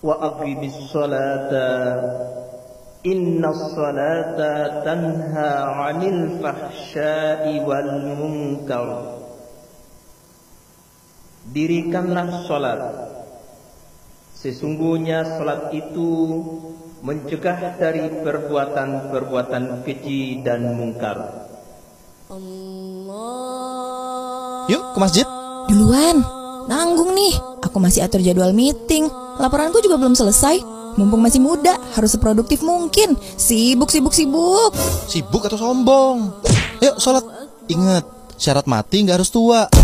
wa aqimis sholata innas sholata tanha 'anil fahsya'i wal munkar. Dirikanlah sholat, sesungguhnya sholat itu mencegah dari perbuatan-perbuatan keji dan mungkar. Yuk ke masjid. Duluan, nanggung nih. Aku masih atur jadwal meeting. Laporanku juga belum selesai. Mumpung masih muda, harus seproduktif mungkin. Sibuk. Sibuk atau sombong? Yuk sholat. Ingat, syarat mati nggak harus tua.